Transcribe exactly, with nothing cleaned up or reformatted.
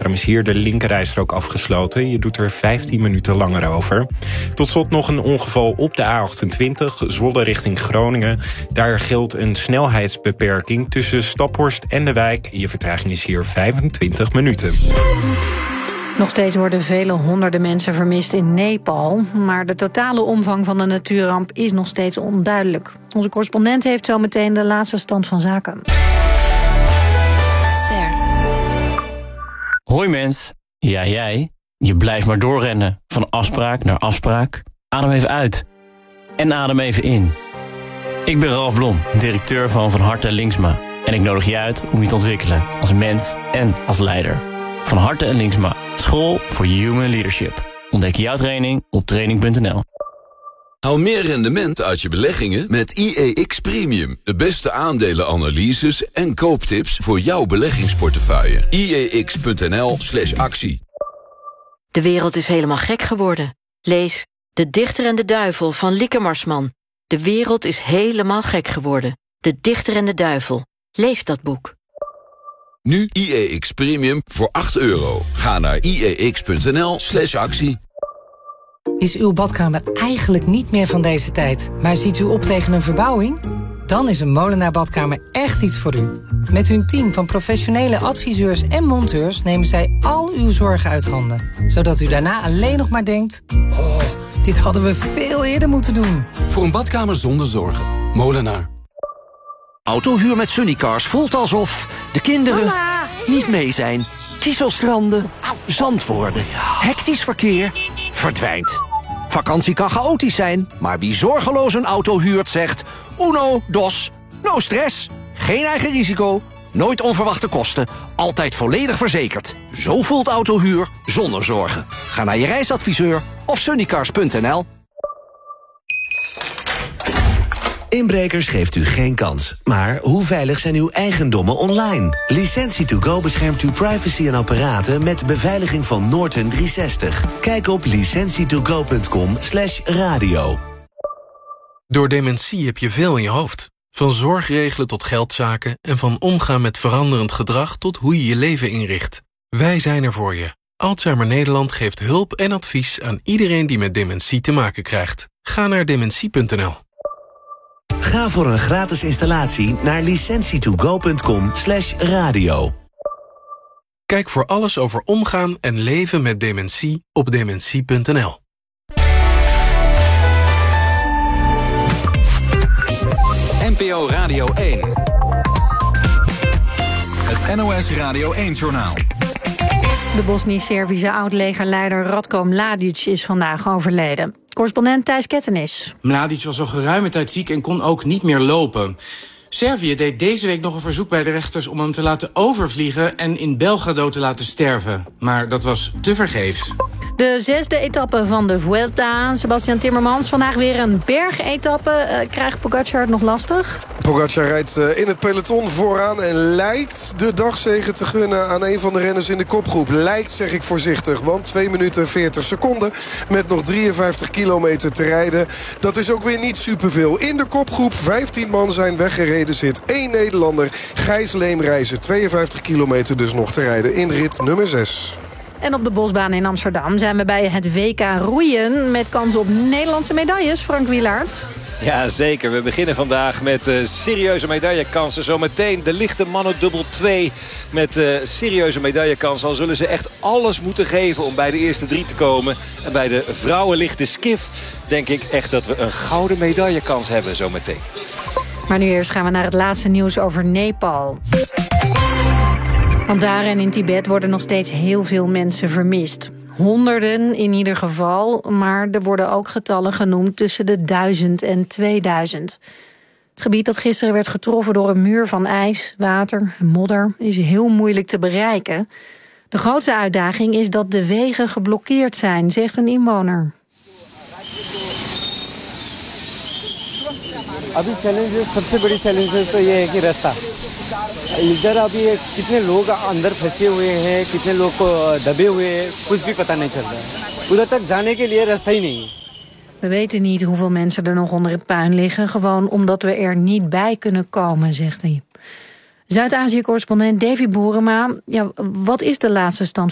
Daarom is hier de linkerrijstrook afgesloten. Je doet er vijftien minuten langer over. Tot slot nog een ongeval op de A achtentwintig, Zwolle richting Groningen. Daar geldt een snelheidsbeperking tussen Staphorst en de wijk. Je vertraging is hier vijfentwintig minuten. Nog steeds worden vele honderden mensen vermist in Nepal. Maar de totale omvang van de natuurramp is nog steeds onduidelijk. Onze correspondent heeft zo meteen de laatste stand van zaken. Ster. Hoi mens. Ja, jij. Je blijft maar doorrennen. Van afspraak naar afspraak. Adem even uit. En adem even in. Ik ben Ralf Blom, directeur van Van Harte Linksma. En ik nodig je uit om je te ontwikkelen als mens en als leider. Van Harte en Linksma. School voor Human Leadership. Ontdek jouw training op training punt n l. Haal meer rendement uit je beleggingen met I E X Premium. De beste aandelenanalyses en kooptips voor jouw beleggingsportefeuille. I E X punt n l slash actie. De wereld is helemaal gek geworden. Lees De Dichter en de Duivel van Lieke Marsman. De wereld is helemaal gek geworden. De Dichter en de Duivel. Lees dat boek. Nu I E X Premium voor acht euro. Ga naar I E X punt n l slash actie. Is uw badkamer eigenlijk niet meer van deze tijd, maar ziet u op tegen een verbouwing? Dan is een Molenaar Badkamer echt iets voor u. Met hun team van professionele adviseurs en monteurs nemen zij al uw zorgen uit handen. Zodat u daarna alleen nog maar denkt: oh, dit hadden we veel eerder moeten doen. Voor een badkamer zonder zorgen. Molenaar. Autohuur met Sunnycars voelt alsof de kinderen Mama. niet mee zijn. Kieselstranden, zand worden, hectisch verkeer, verdwijnt. Vakantie kan chaotisch zijn, maar wie zorgeloos een auto huurt zegt: uno, dos, no stress, geen eigen risico, nooit onverwachte kosten, altijd volledig verzekerd. Zo voelt autohuur zonder zorgen. Ga naar je reisadviseur of sunnycars punt n l. Inbrekers geeft u geen kans. Maar hoe veilig zijn uw eigendommen online? Licentie to go beschermt uw privacy en apparaten met beveiliging van Norton driehonderdzestig. Kijk op licentie to go punt com slash radio. Door dementie heb je veel in je hoofd. Van zorgregelen tot geldzaken en van omgaan met veranderend gedrag tot hoe je je leven inricht. Wij zijn er voor je. Alzheimer Nederland geeft hulp en advies aan iedereen die met dementie te maken krijgt. Ga naar dementie punt n l. Ga voor een gratis installatie naar licentie to go punt com slash radio. Kijk voor alles over omgaan en leven met dementie op dementie punt n l. N P O Radio één. Het N O S Radio één-journaal. De Bosnisch-Servische oud-legerleider Ratko Mladic is vandaag overleden. Correspondent Thijs Kettenis. Mladic was al geruime tijd ziek en kon ook niet meer lopen. Servië deed deze week nog een verzoek bij de rechters om hem te laten overvliegen en in Belgrado te laten sterven. Maar dat was tevergeefs. De zesde etappe van de Vuelta. Sebastian Timmermans, vandaag weer een bergetappe. Uh, krijgt Pogacar het nog lastig? Pogacar rijdt uh, in het peloton vooraan en lijkt de dagzege te gunnen aan een van de renners in de kopgroep. Lijkt, zeg ik voorzichtig, want twee minuten en veertig seconden met nog drieënvijftig kilometer te rijden. Dat is ook weer niet superveel. In de kopgroep vijftien man zijn weggereden, zit één Nederlander. Gijs Leemreizen, tweeënvijftig kilometer dus nog te rijden in rit nummer zes. En op de Bosbaan in Amsterdam zijn we bij het W K roeien met kans op Nederlandse medailles. Frank Wielaert. Ja, zeker. We beginnen vandaag met uh, serieuze medaillekansen. Zometeen de lichte mannen dubbel twee met uh, serieuze medaillekansen. Al zullen ze echt alles moeten geven om bij de eerste drie te komen. En bij de vrouwen lichte skif denk ik echt dat we een gouden medaillekans hebben zometeen. Maar nu eerst gaan we naar het laatste nieuws over Nepal. Want daar en in Tibet worden nog steeds heel veel mensen vermist. Honderden in ieder geval, maar er worden ook getallen genoemd tussen de duizend en tweeduizend. Het gebied dat gisteren werd getroffen door een muur van ijs, water en modder is heel moeilijk te bereiken. De grootste uitdaging is dat de wegen geblokkeerd zijn, zegt een inwoner. अभी चैलेंजेस सबसे बड़ी चैलेंजेस तो ये है कि रास्ता इधर अभी कितने लोग अंदर फंसे हुए हैं कितने लोग दबे हुए हैं कुछ भी पता नहीं चल रहा है उधर तक जाने के लिए रास्ता ही नहीं है. We weten niet hoeveel mensen er nog onder het puin liggen, gewoon omdat we er niet bij kunnen komen, zegt hij. Zuid-Azië-correspondent Davy Boerema, ja, wat is de laatste stand